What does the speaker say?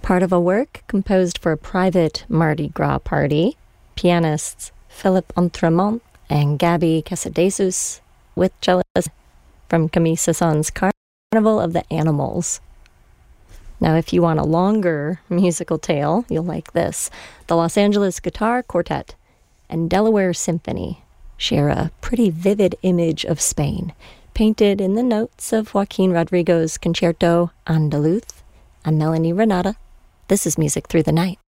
part of a work composed for a private Mardi Gras party. Pianists Philippe Entremont and Gaby Casadesus with cellos from Camille Saint-Saëns's Carnival of the Animals. Now, if you want a longer musical tale, you'll like this. The Los Angeles Guitar Quartet and Delaware Symphony share a pretty vivid image of Spain, painted in the notes of Joaquin Rodrigo's Concerto Andaluz and Melanie Renata. This is Music Through the Night.